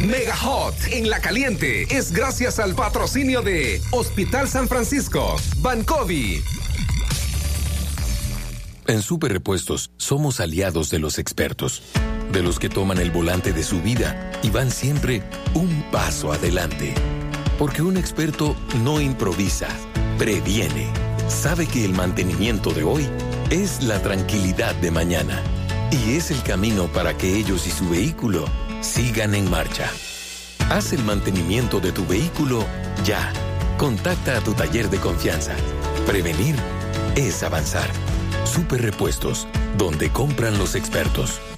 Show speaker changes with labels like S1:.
S1: Mega Hot en La Caliente es gracias al patrocinio de Hospital San Francisco, Bancovi.
S2: En Super Repuestos somos aliados de los expertos, de los que toman el volante de su vida y van siempre un paso adelante. Porque un experto no improvisa, previene. Sabe que el mantenimiento de hoy es la tranquilidad de mañana. Y es el camino para que ellos y su vehículo sigan en marcha. Haz el mantenimiento de tu vehículo ya. Contacta a tu taller de confianza. Prevenir es avanzar. Super Repuestos, donde compran los expertos.